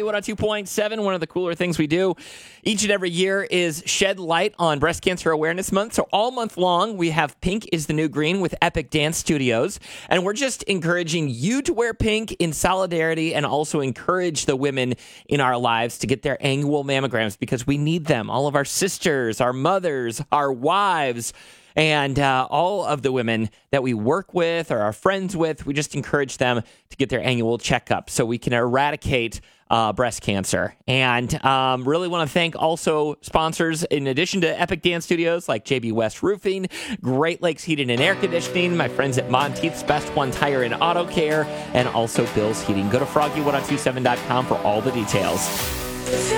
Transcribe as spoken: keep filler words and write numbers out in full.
one oh two point seven. One of the cooler things we do each and every year is shed light on Breast Cancer Awareness Month. So all month long, we have Pink is the New Green with Epic Dance Studios. And we're just encouraging you to wear pink in solidarity and also encourage the women in our lives to get their annual mammograms because we need them. All of our sisters, our mothers, our wives, and uh, all of the women that we work with or are friends with, we just encourage them to get their annual checkup so we can eradicate uh, breast cancer. And um, really want to thank also sponsors, in addition to Epic Dance Studios, like J B West Roofing, Great Lakes Heating and Air Conditioning, my friends at Monteith's Best One Tire and Auto Care, and also Bill's Heating. Go to froggy ten twenty-seven dot com for all the details.